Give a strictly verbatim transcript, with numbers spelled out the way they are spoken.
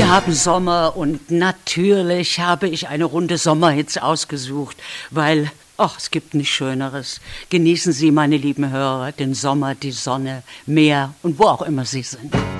Wir haben Sommer und natürlich habe ich eine Runde Sommerhits ausgesucht, weil, ach, es gibt nichts Schöneres. Genießen Sie, meine lieben Hörer, den Sommer, die Sonne, Meer und wo auch immer Sie sind.